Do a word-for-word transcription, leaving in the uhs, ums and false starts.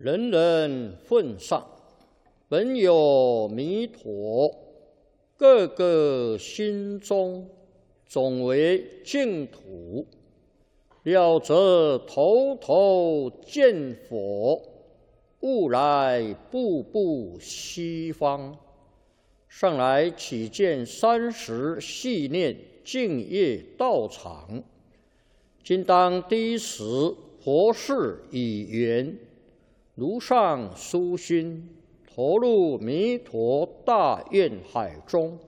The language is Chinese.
人人奉上，本有弥陀，个个心中总为净土。了则头头见佛，悟来步步西方。上来起见三十细念净业道场，今当第一时佛事已圆，如上殊心，投入弥陀大愿海中。